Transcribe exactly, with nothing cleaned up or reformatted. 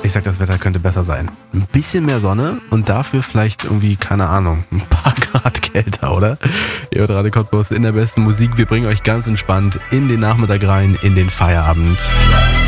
Ich sag, das Wetter könnte besser sein. Ein bisschen mehr Sonne und dafür vielleicht irgendwie, keine Ahnung, ein paar Grad kälter, oder? Ihr hört Radio Cottbus in der besten Musik. Wir bringen euch ganz entspannt in den Nachmittag rein, in den Feierabend.